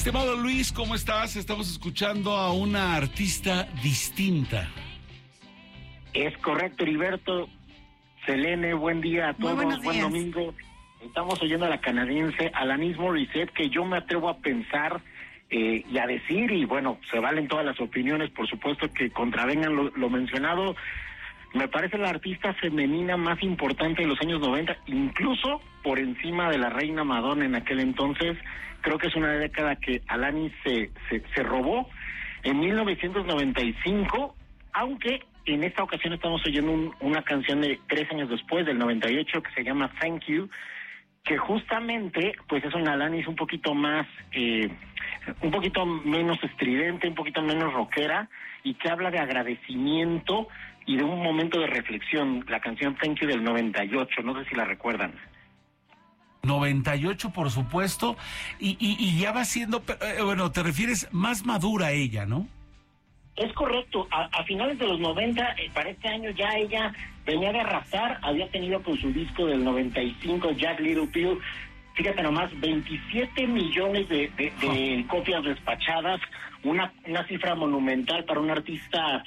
Estimado Luis, ¿cómo estás? Estamos escuchando a una artista distinta. Es correcto, Heriberto. Selene, buen día a todos, buen domingo. Estamos oyendo a la canadiense Alanis Morissette, que yo me atrevo a pensar y a decir, y bueno, se valen todas las opiniones, por supuesto, que contravengan lo mencionado. Me parece la artista femenina más importante de los años 90, incluso por encima de la reina Madonna en aquel entonces. Creo que es una década que Alanis se robó en 1995, aunque en esta ocasión estamos oyendo una canción de 3 años después, del 98, que se llama Thank You, que justamente pues es una Alanis un poquito más, un poquito menos estridente, un poquito menos rockera, y que habla de agradecimiento y de un momento de reflexión. La canción Thank You del 98, no sé si la recuerdan. 98, por supuesto, y ya va siendo, bueno, te refieres más madura ella, ¿no? Es correcto, a finales de los 90, para este año ya ella venía de arrasar, había tenido con su disco del 95, Jagged Little Pill, fíjate nomás, 27 millones de copias despachadas, una cifra monumental para un artista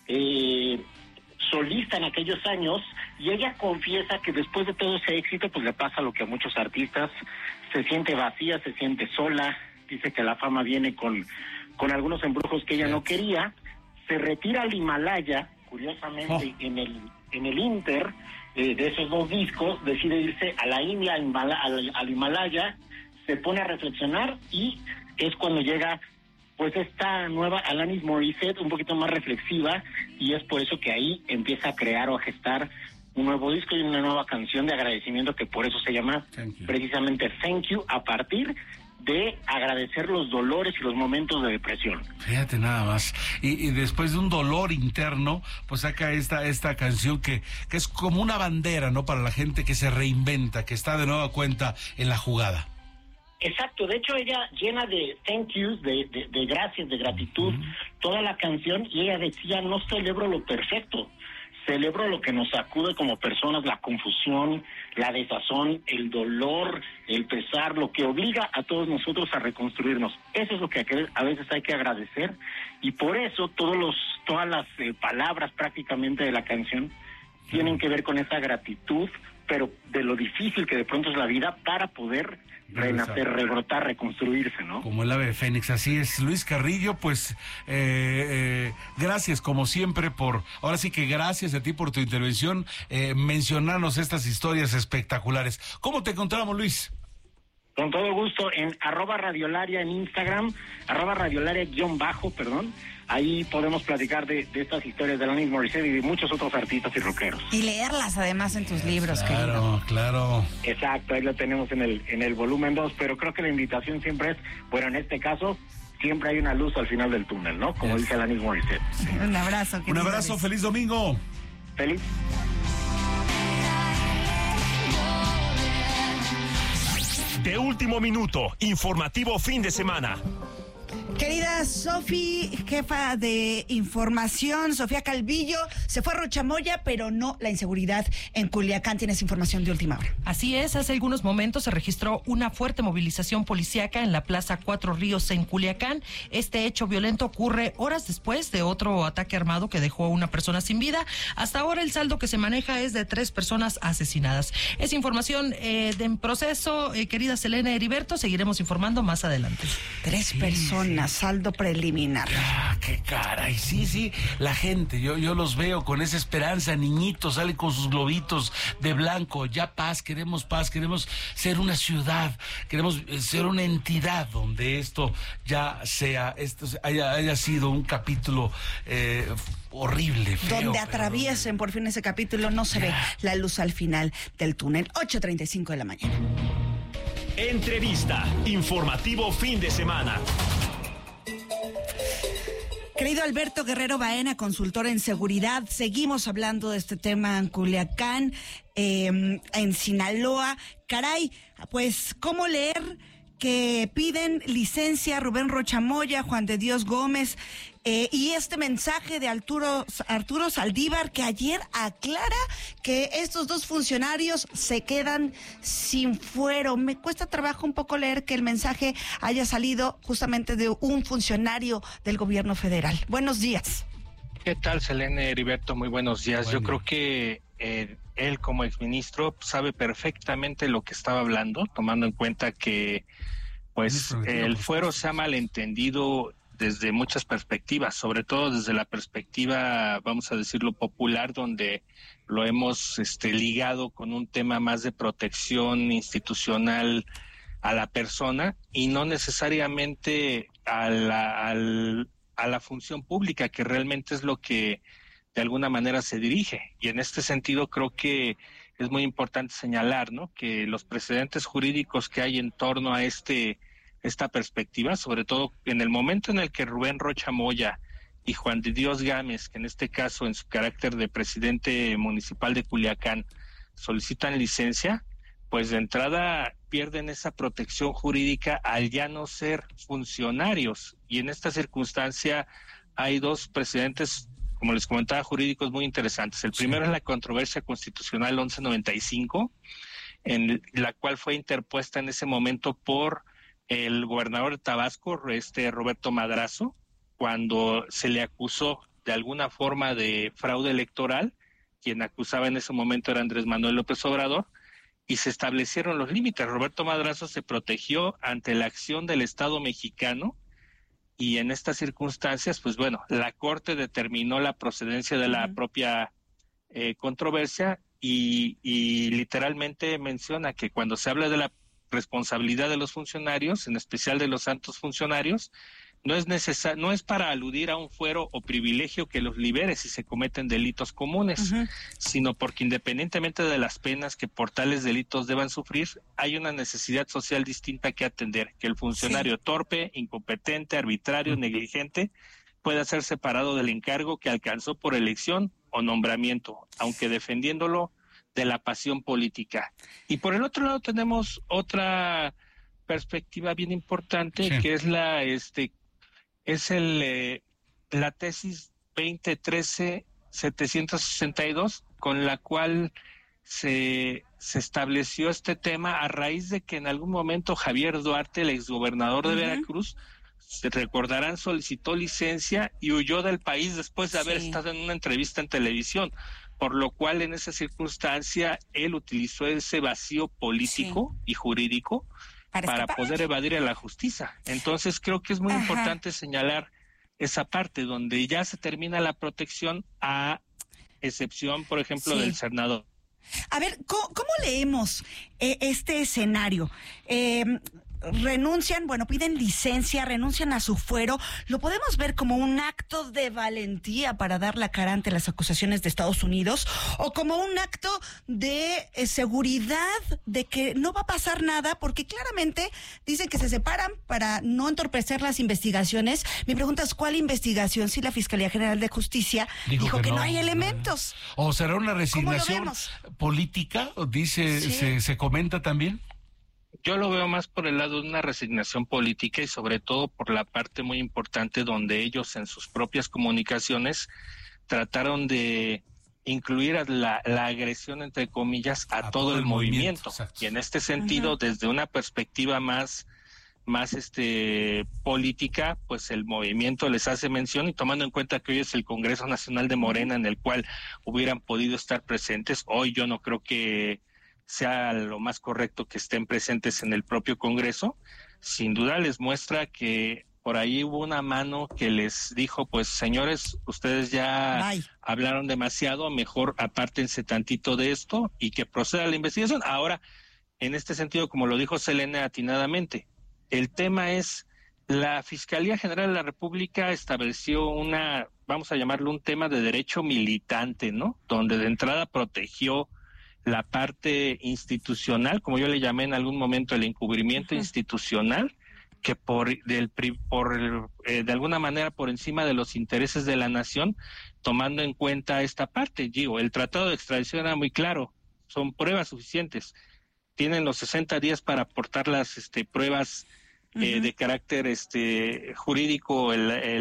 solista en aquellos años, y ella confiesa que después de todo ese éxito, pues le pasa lo que a muchos artistas, se siente vacía, se siente sola, dice que la fama viene con algunos embrujos que ella no quería, se retira al Himalaya, curiosamente, en el Inter de esos 2 discos, decide irse a la India, al Himalaya, se pone a reflexionar, y es cuando llega pues esta nueva Alanis Morissette, un poquito más reflexiva, y es por eso que ahí empieza a crear o a gestar un nuevo disco y una nueva canción de agradecimiento, que por eso se llama precisamente Thank You, a partir de agradecer los dolores y los momentos de depresión. Fíjate nada más. Y después de un dolor interno, pues saca esta canción que es como una bandera, ¿no? Para la gente que se reinventa, que está de nueva cuenta en la jugada. Exacto, de hecho ella llena de thank yous, de gracias, de gratitud, toda la canción, y ella decía, no celebro lo perfecto, celebro lo que nos sacude como personas, la confusión, la desazón, el dolor, el pesar, lo que obliga a todos nosotros a reconstruirnos. Eso es lo que a veces hay que agradecer, y por eso todas las palabras prácticamente de la canción tienen que ver con esa gratitud, pero de lo difícil que de pronto es la vida para poder renacer, rebrotar, reconstruirse, ¿no? Como el ave fénix, así es. Luis Carrillo, pues gracias como siempre ahora sí que gracias a ti por tu intervención, mencionarnos estas historias espectaculares. ¿Cómo te encontramos, Luis? Con todo gusto, en @radiolaria en Instagram, @radiolaria_, ahí podemos platicar de estas historias de Alanis Morissette y de muchos otros artistas y rockeros. Y leerlas además en tus libros, querido. Claro. Exacto, ahí lo tenemos en el volumen 2, pero creo que la invitación siempre es, bueno, en este caso, siempre hay una luz al final del túnel, ¿no? Como dice Alanis Morissette. Sí. Un abrazo. Un abrazo, feliz domingo. Feliz. De último minuto, informativo fin de semana. Querida Sofi, jefa de información, Sofía Calvillo, se fue a Rochamoya, pero no la inseguridad en Culiacán. Tienes información de última hora. Así es, hace algunos momentos se registró una fuerte movilización policíaca en la Plaza Cuatro Ríos en Culiacán. Este hecho violento ocurre horas después de otro ataque armado que dejó a una persona sin vida. Hasta ahora el saldo que se maneja es de 3 personas asesinadas. Es información en proceso, querida Selene, Heriberto, seguiremos informando más adelante. 3 personas. Saldo preliminar. Qué caray, sí, la gente, yo los veo con esa esperanza, niñitos, salen con sus globitos de blanco, ya queremos ser una ciudad, queremos ser una entidad donde esto ya sea, haya sido un capítulo horrible, feo. Donde atraviesen por fin ese capítulo, no se ve la luz al final del túnel. 8:35 de la mañana. Entrevista, informativo fin de semana. Querido Alberto Guerrero Baena, consultor en seguridad, seguimos hablando de este tema en Culiacán, en Sinaloa. Caray, pues, ¿cómo leer que piden licencia Rubén Rocha Moya, Juan de Dios Gómez, y este mensaje de Arturo Saldívar, que ayer aclara que estos dos funcionarios se quedan sin fuero. Me cuesta trabajo un poco leer que el mensaje haya salido justamente de un funcionario del gobierno federal. Buenos días. ¿Qué tal, Selene, Heriberto? Muy buenos días. Yo creo que él como exministro sabe perfectamente lo que estaba hablando, tomando en cuenta que pues el fuero se ha malentendido desde muchas perspectivas, sobre todo desde la perspectiva, vamos a decirlo, popular, donde lo hemos ligado con un tema más de protección institucional a la persona y no necesariamente a la función pública, que realmente es lo que de alguna manera se dirige. Y en este sentido creo que es muy importante señalar, ¿no?, que los precedentes jurídicos que hay en torno a esta perspectiva, sobre todo en el momento en el que Rubén Rocha Moya y Juan de Dios Gámez, que en este caso en su carácter de presidente municipal de Culiacán, solicitan licencia, pues de entrada pierden esa protección jurídica al ya no ser funcionarios. Y en esta circunstancia hay dos precedentes, como les comentaba, jurídicos muy interesantes. El primero es la controversia constitucional 1195, en la cual fue interpuesta en ese momento por el gobernador de Tabasco, Roberto Madrazo, cuando se le acusó de alguna forma de fraude electoral. Quien acusaba en ese momento era Andrés Manuel López Obrador, y se establecieron los límites. Roberto Madrazo se protegió ante la acción del Estado mexicano, y en estas circunstancias, pues bueno, la Corte determinó la procedencia de la propia controversia y literalmente menciona que cuando se habla de la responsabilidad de los funcionarios, en especial de los altos funcionarios, no es para aludir a un fuero o privilegio que los libere si se cometen delitos comunes, sino porque independientemente de las penas que por tales delitos deban sufrir, hay una necesidad social distinta que atender, que el funcionario torpe, incompetente, arbitrario, negligente pueda ser separado del encargo que alcanzó por elección o nombramiento, aunque defendiéndolo de la pasión política. Y por el otro lado tenemos otra perspectiva bien importante, que es la tesis 2013-762, con la cual se estableció este tema a raíz de que en algún momento Javier Duarte, el exgobernador de Veracruz, se recordarán, solicitó licencia y huyó del país después de haber estado en una entrevista en televisión, por lo cual en esa circunstancia él utilizó ese vacío político y jurídico para poder evadir a la justicia. Entonces creo que es muy importante señalar esa parte donde ya se termina la protección, a excepción, por ejemplo, del senador. A ver, ¿cómo leemos este escenario? Renuncian, piden licencia, renuncian a su fuero. ¿Lo podemos ver como un acto de valentía para dar la cara ante las acusaciones de Estados Unidos, o como un acto de seguridad de que no va a pasar nada, porque claramente dicen que se separan para no entorpecer las investigaciones? Mi pregunta es, ¿cuál investigación si la Fiscalía General de Justicia dijo que no hay elementos? ¿O será una resignación política? Se comenta también. Yo lo veo más por el lado de una resignación política y sobre todo por la parte muy importante donde ellos en sus propias comunicaciones trataron de incluir a la agresión, entre comillas, a todo el movimiento. Y en este sentido, desde una perspectiva más política, pues el movimiento les hace mención, y tomando en cuenta que hoy es el Congreso Nacional de Morena en el cual hubieran podido estar presentes, hoy yo no creo que sea lo más correcto que estén presentes en el propio Congreso. Sin duda les muestra que por ahí hubo una mano que les dijo, pues señores, ustedes ya hablaron demasiado, mejor apártense tantito de esto y que proceda la investigación. Ahora, en este sentido, como lo dijo Selene atinadamente, el tema es, la Fiscalía General de la República estableció vamos a llamarlo un tema de derecho militante, ¿no? Donde de entrada protegió la parte institucional, como yo le llamé en algún momento el encubrimiento institucional, que de alguna manera por encima de los intereses de la nación, tomando en cuenta esta parte. Digo, el tratado de extradición era muy claro, son pruebas suficientes. tienen los 60 días para aportar las pruebas de carácter jurídico,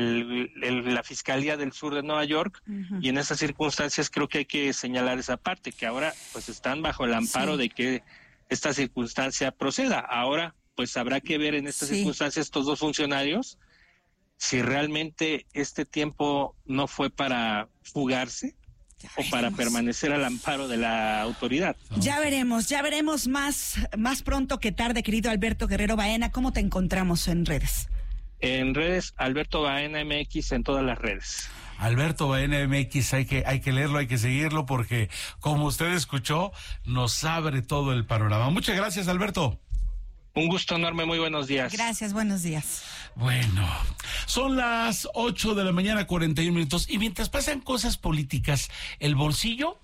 la Fiscalía del Sur de Nueva York, y en esas circunstancias creo que hay que señalar esa parte, que ahora pues están bajo el amparo de que esta circunstancia proceda. Ahora pues habrá que ver en estas circunstancias estos dos funcionarios si realmente este tiempo no fue para fugarse o para permanecer al amparo de la autoridad. Ya veremos más pronto que tarde, querido Alberto Guerrero Baena. ¿Cómo te encontramos en redes? En redes, Alberto Baena MX, en todas las redes. Alberto Baena MX, hay que leerlo, hay que seguirlo, porque como usted escuchó, nos abre todo el panorama. Muchas gracias, Alberto. Un gusto enorme, muy buenos días. Gracias, buenos días. Bueno, son las 8 de la mañana, 41 minutos, y mientras pasan cosas políticas, el bolsillo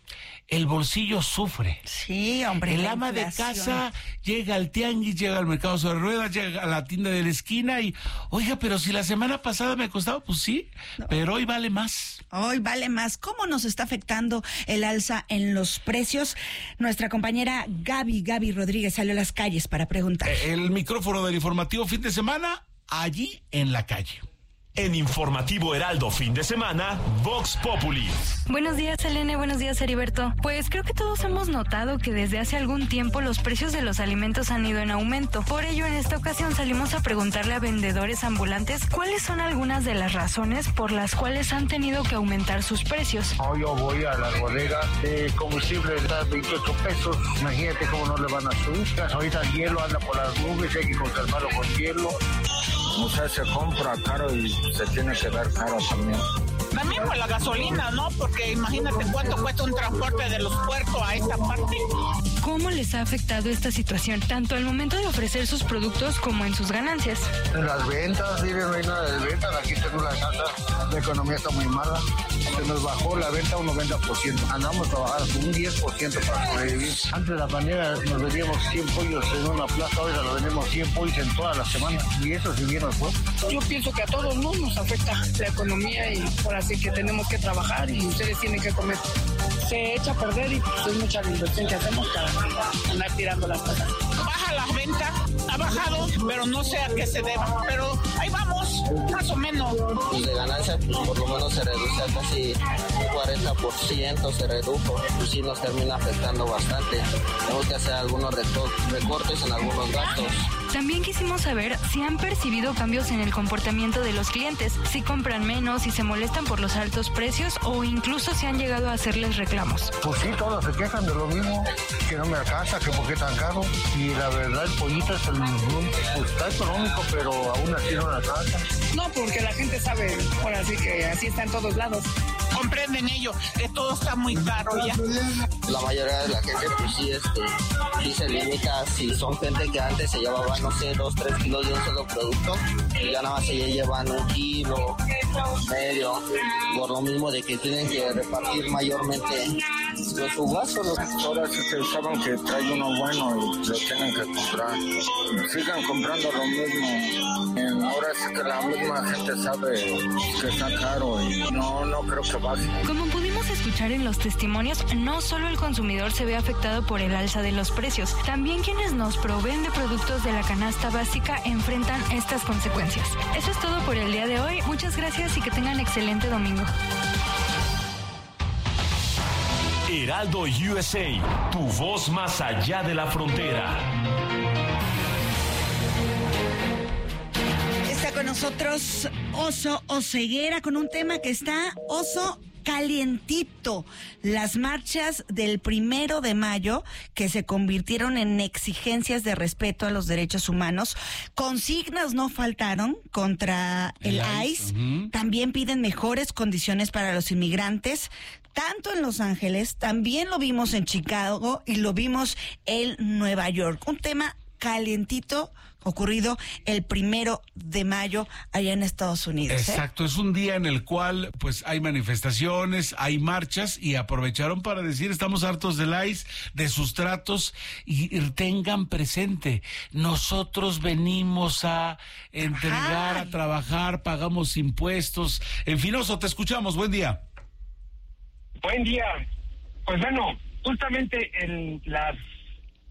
sufre. Sí, hombre. El ama de casa llega al tianguis, llega al mercado sobre ruedas, llega a la tienda de la esquina y, oiga, pero si la semana pasada me costaba, pues sí, pero hoy vale más. Hoy vale más. ¿Cómo nos está afectando el alza en los precios? Nuestra compañera Gaby Rodríguez salió a las calles para preguntar. El micrófono del informativo fin de semana, allí en la calle. En Informativo Heraldo fin de semana, Vox Populi. Buenos días, Selene, buenos días, Heriberto. Pues creo que todos hemos notado que desde hace algún tiempo los precios de los alimentos han ido en aumento. Por ello, en esta ocasión salimos a preguntarle a vendedores ambulantes cuáles son algunas de las razones por las cuales han tenido que aumentar sus precios. Yo voy a la bodega de combustible, está 28 pesos. Imagínate cómo no le van a subir. Ahorita el hielo anda por las nubes, hay que conservarlo con hielo. O sea, se compra caro y se tiene que dar caro también. También por la gasolina, ¿no? Porque imagínate cuánto cuesta un transporte de los puertos a esta parte. ¿Cómo les ha afectado esta situación, tanto al momento de ofrecer sus productos como en sus ganancias? En las ventas, miren, no hay nada de ventas. Aquí tengo una casa, la economía está muy mala. Se nos bajó la venta un 90%. Andamos trabajando con un 10% para sobrevivir. Antes de la pandemia nos vendíamos 100 pollos en una plaza, ahora nos vendemos 100 pollos en toda la semana. Y eso si bien nos fue. Yo pienso que a todos nos afecta la economía y por así que tenemos que trabajar y ustedes tienen que comer. Se echa a perder y pues es mucha la inversión que hacemos para andar tirando las cosas. Baja las ventas, ha bajado, pero no sé a qué se deba. Pero ahí vamos, más o menos. Pues de ganancia, pues por lo menos se reduce a casi un 40%, se redujo. Pues sí nos termina afectando bastante. Tenemos que hacer algunos recortes en algunos gastos. También quisimos saber si han percibido cambios en el comportamiento de los clientes, si compran menos, si se molestan por los altos precios o incluso si han llegado a hacerles reclamos. Pues sí, todos se quejan de lo mismo, que no me alcanza, que por qué tan caro. Y la verdad el pollito es pues está económico, pero aún así no me alcanza. No, porque la gente sabe, ahora sí que así está en todos lados. Comprenden ellos que todo está muy caro ya. La mayoría de la gente pues sí se limita. Si son gente que antes se llevaba, no sé, 2-3 kilos de un solo producto, y ya nada más se llevan 1 kilo, medio, por lo mismo de que tienen que repartir mayormente su gasto. Ahora sí que saben que trae uno bueno y lo tienen que comprar. Sigan comprando lo mismo. Ahora sí que la misma gente sabe que está caro y no creo que baje. Como pudimos escuchar en los testimonios, no solo el consumidor se ve afectado por el alza de los precios, también quienes nos proveen de productos de la canasta básica enfrentan estas consecuencias. Eso es todo por el día de hoy. Muchas gracias y que tengan excelente domingo. Heraldo USA, tu voz más allá de la frontera. Está con nosotros Oso Oseguera con un tema que está calientito. Las marchas del 1 de mayo que se convirtieron en exigencias de respeto a los derechos humanos. Consignas no faltaron contra el ICE. También piden mejores condiciones para los inmigrantes. Tanto en Los Ángeles, también lo vimos en Chicago y lo vimos en Nueva York. Un tema calientito ocurrido el 1 de mayo allá en Estados Unidos. Exacto, es un día en el cual pues hay manifestaciones, hay marchas y aprovecharon para decir estamos hartos del ICE, de sus tratos y tengan presente, nosotros venimos a entregar, a trabajar, pagamos impuestos. En fin, Oso, te escuchamos, buen día. Buen día. Pues bueno, justamente en las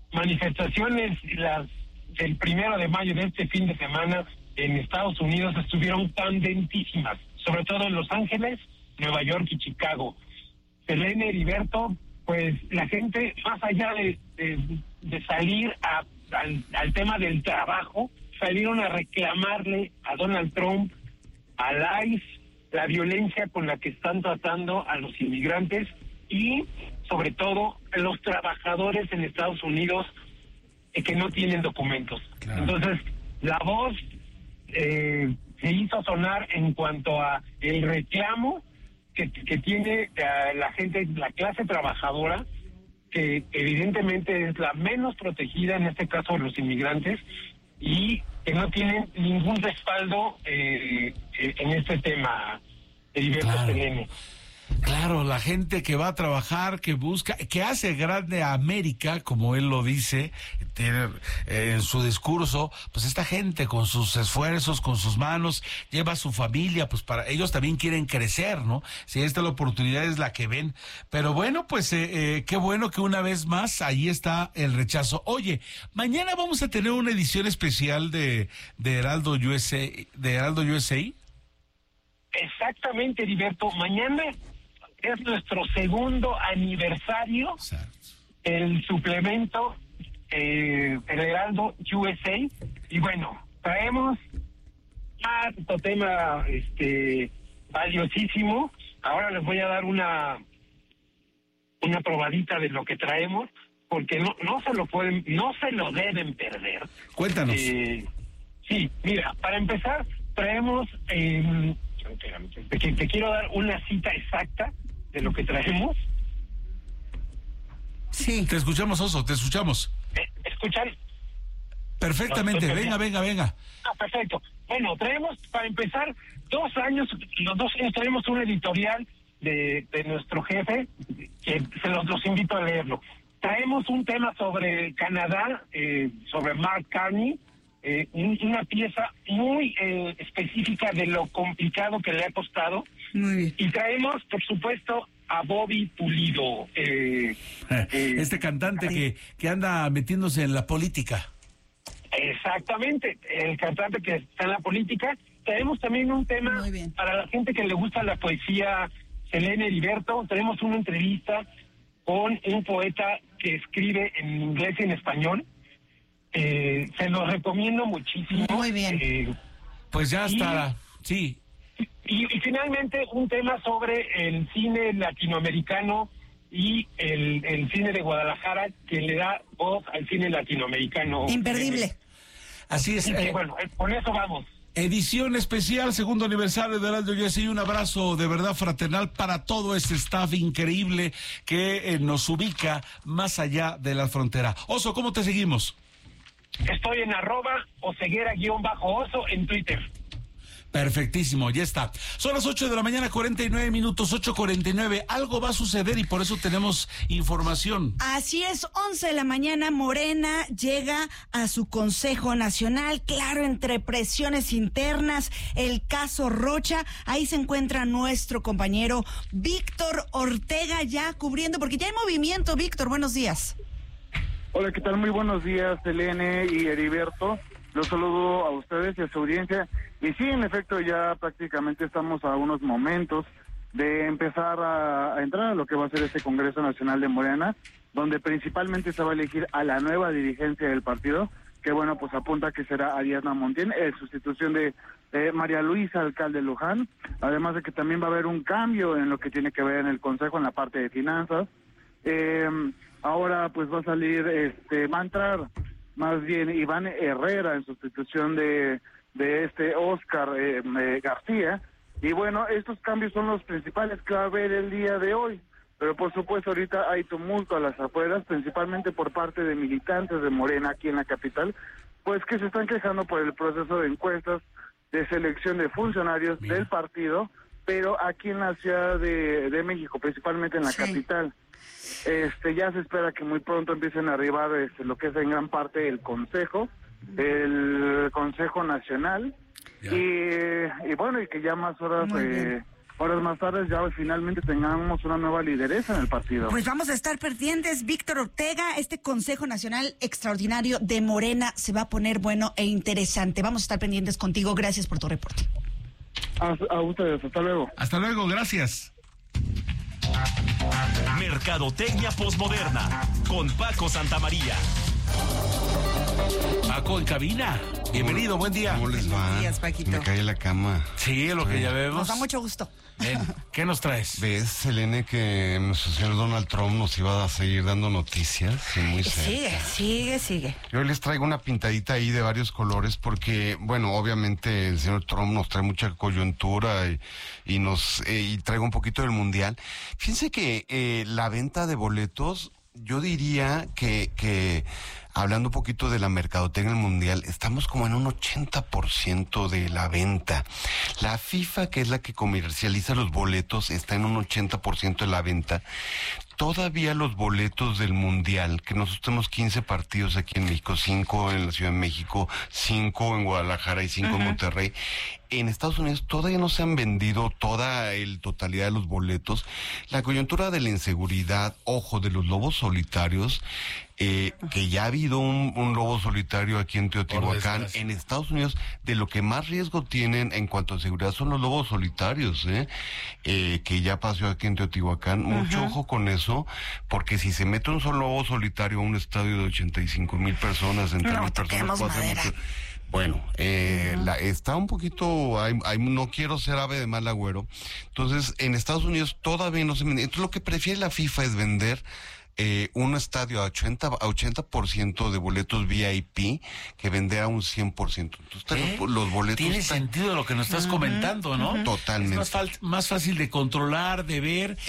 manifestaciones del 1 de mayo de este fin de semana en Estados Unidos estuvieron candentísimas, sobre todo en Los Ángeles, Nueva York y Chicago. Selene, Heriberto, pues la gente, más allá de salir al tema del trabajo, salieron a reclamarle a Donald Trump, a ICE, la violencia con la que están tratando a los inmigrantes y, sobre todo, a los trabajadores en Estados Unidos que no tienen documentos. Claro. Entonces, la voz se hizo sonar en cuanto a el reclamo que tiene la gente, la clase trabajadora, que evidentemente es la menos protegida, en este caso los inmigrantes, y que no tienen ningún respaldo en este tema, Heriberto. Claro. Selene. Claro, la gente que va a trabajar, que busca, que hace grande a América, como él lo dice en su discurso, pues esta gente con sus esfuerzos, con sus manos, lleva a su familia, pues para ellos también quieren crecer, ¿no? Si esta la oportunidad es la que ven. Pero bueno, pues qué bueno que una vez más ahí está el rechazo. Oye, mañana vamos a tener una edición especial de Heraldo USA, Exactamente, Heriberto. Mañana es nuestro segundo aniversario. Exacto. El suplemento el Heraldo USA, y bueno, traemos harto tema valiosísimo. Ahora les voy a dar una probadita de lo que traemos, porque no se lo deben perder. Cuéntanos. Sí, mira, para empezar traemos te quiero dar una cita exacta de lo que traemos. Sí. Te escuchamos, Oso, te escuchamos. ¿Escuchan? Perfectamente, venga. Ah, perfecto. Bueno, traemos, para empezar, los 2 años traemos un editorial de nuestro jefe, que los invito a leerlo. Traemos un tema sobre Canadá, sobre Mark Carney, una pieza muy específica de lo complicado que le ha costado. Muy bien. Y traemos, por supuesto, a Bobby Pulido. Este cantante que anda metiéndose en la política. Exactamente, el cantante que está en la política. Tenemos también un tema para la gente que le gusta la poesía, Selene, Heriberto. Tenemos una entrevista con un poeta que escribe en inglés y en español. Se los recomiendo muchísimo. Muy bien. Pues ya está, sí. Y finalmente un tema sobre el cine latinoamericano y el cine de Guadalajara, que le da voz al cine latinoamericano. Imperdible. Así es. Bueno, con eso vamos. Edición especial, segundo aniversario de Heraldo USA, y un abrazo de verdad fraternal para todo este staff increíble que nos ubica más allá de la frontera. Oso, ¿cómo te seguimos? Estoy en @oceguera_oso en Twitter. Perfectísimo, ya está. Son las 8 de la mañana, 49 minutos, 8:49. Algo va a suceder y por eso tenemos información. Así es, 11 de la mañana, Morena llega a su Consejo Nacional, claro, entre presiones internas, el caso Rocha. Ahí se encuentra nuestro compañero Víctor Ortega ya cubriendo, porque ya hay movimiento. Víctor, buenos días. Hola, ¿qué tal? Muy buenos días, Selene y Heriberto. Los saludo a ustedes y a su audiencia. Y sí, en efecto, ya prácticamente estamos a unos momentos de empezar a entrar a lo que va a ser este Congreso Nacional de Morena, donde principalmente se va a elegir a la nueva dirigencia del partido, que bueno, pues apunta que será Ariadna Montiel, en sustitución de María Luisa Alcalde Luján, además de que también va a haber un cambio en lo que tiene que ver en el Consejo, en la parte de finanzas. Ahora pues va a salir, va a entrar más bien Iván Herrera en sustitución de Oscar García. Y bueno, estos cambios son los principales que va a haber el día de hoy. Pero por supuesto ahorita hay tumulto a las afueras, principalmente por parte de militantes de Morena aquí en la capital, pues que se están quejando por el proceso de encuestas de selección de funcionarios del partido, pero aquí en la Ciudad de México, principalmente en la capital. Ya se espera que muy pronto empiecen a arribar lo que es en gran parte el Consejo Nacional, y bueno, y que ya más horas horas más tarde ya finalmente tengamos una nueva lideresa en el partido. Pues vamos a estar pendientes, Víctor Ortega. Este Consejo Nacional Extraordinario de Morena se va a poner bueno e interesante. Vamos a estar pendientes contigo. Gracias por tu reporte. A ustedes, hasta luego. Hasta luego, gracias. Mercadotecnia Postmoderna con Paco Santamaría. Paco en cabina. Bienvenido, buen día. ¿Cómo les va? Buenos días, Paquito. Me cae la cama. Sí, lo que ya vemos. Nos da mucho gusto. Ven, ¿qué nos traes? ¿Ves, Selene, que nuestro señor Donald Trump nos iba a seguir dando noticias? Sí, muy cerca. Sigue. Yo les traigo una pintadita ahí de varios colores porque, bueno, obviamente el señor Trump nos trae mucha coyuntura y traigo un poquito del mundial. Fíjense que la venta de boletos, yo diría que hablando un poquito de la mercadotecnia mundial, estamos como en un 80% de la venta. La FIFA, que es la que comercializa los boletos, está en un 80% de la venta. Todavía los boletos del mundial, que nosotros tenemos 15 partidos aquí en México, 5 en la Ciudad de México, 5 en Guadalajara y 5 en Monterrey. En Estados Unidos todavía no se han vendido toda la totalidad de los boletos. La coyuntura de la inseguridad, ojo, de los lobos solitarios, que ya ha habido un lobo solitario aquí en Teotihuacán. En Estados Unidos, de lo que más riesgo tienen en cuanto a seguridad son los lobos solitarios, que ya pasó aquí en Teotihuacán. Mucho ojo con eso, porque si se mete un solo lobo solitario a un estadio de 85,000 personas, entre mil personas, puede hacer mucho. Bueno, está un poquito, no quiero ser ave de mal agüero. Entonces, en Estados Unidos todavía no se vende. Entonces, lo que prefiere la FIFA es vender un estadio a 80% de boletos VIP que vender a un 100%. Entonces, los boletos... Tiene sentido lo que nos estás comentando, ¿no? Totalmente. Es más fácil de controlar, de ver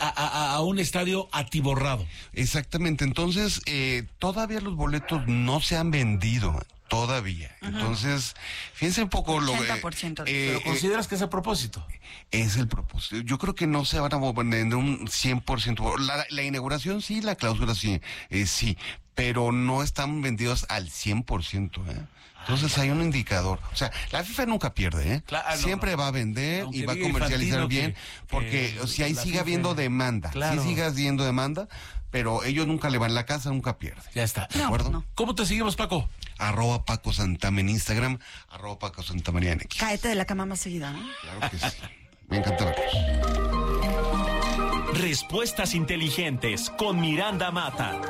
a un estadio atiborrado. Exactamente. Entonces, todavía los boletos no se han vendido. Todavía. Entonces, fíjense un poco 80%. ¿Pero consideras que es a propósito? Es el propósito. Yo creo que no se van a vender un 100%. La inauguración sí, la clausura sí, sí, pero no están vendidos al 100%, Entonces hay un indicador. O sea, la FIFA nunca pierde, Siempre va a vender y va a comercializar bien, porque si ahí sigue habiendo demanda, si sigue habiendo demanda, pero ellos nunca le van la casa, nunca pierden. Ya está. ¿De acuerdo? No. ¿Cómo te seguimos, Paco? @Paco Santama en Instagram, @Paco Santamaría en X. Cáete de la cama más seguida, ¿no? Claro que sí. Me encanta verlos. Respuestas inteligentes con Miranda Mata.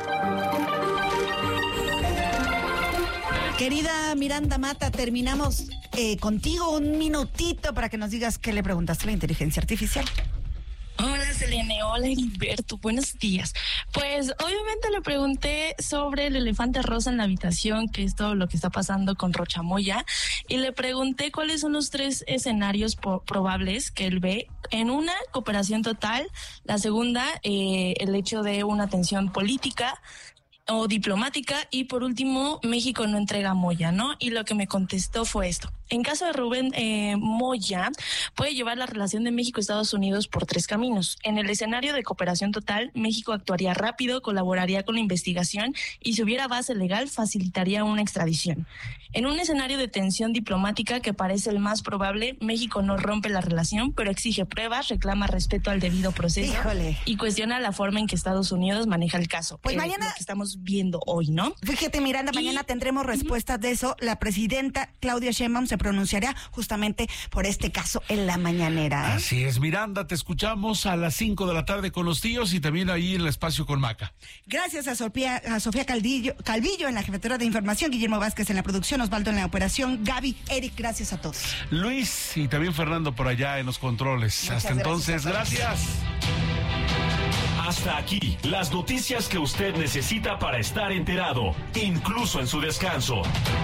Querida Miranda Mata, terminamos contigo un minutito para que nos digas qué le preguntaste a la inteligencia artificial. Hola Selene, hola Heriberto, buenos días. Pues obviamente le pregunté sobre el elefante rosa en la habitación, que es todo lo que está pasando con Rochamoya, y le pregunté cuáles son los 3 escenarios probables que él ve. En una, cooperación total; la segunda, el hecho de una tensión política o diplomática; y por último, México no entrega a Moya, ¿no? Y lo que me contestó fue esto. En caso de Rubén Moya, puede llevar la relación de México y Estados Unidos por 3 caminos. En el escenario de cooperación total, México actuaría rápido, colaboraría con la investigación y si hubiera base legal, facilitaría una extradición. En un escenario de tensión diplomática, que parece el más probable, México no rompe la relación, pero exige pruebas, reclama respeto al debido proceso y cuestiona la forma en que Estados Unidos maneja el caso. Pues mañana lo que estamos viendo hoy, ¿no? Fíjate, Miranda, mañana tendremos respuestas de eso. La presidenta Claudia Sheinbaum se pronunciará justamente por este caso en la mañanera. Así es, Miranda, te escuchamos a las 5 de la tarde con los tíos y también ahí en el espacio con Maca. Gracias a Sofía Calvillo en la jefatura de información, Guillermo Vázquez en la producción, Osvaldo en la operación, Gaby, Eric, gracias a todos. Luis y también Fernando por allá en los controles. Muchas Hasta entonces, gracias. Hasta aquí, las noticias que usted necesita para estar enterado, incluso en su descanso.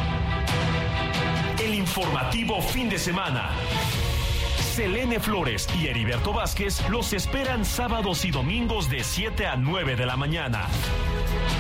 El informativo fin de semana. Selene Flores y Heriberto Vázquez los esperan sábados y domingos de 7 a 9 de la mañana.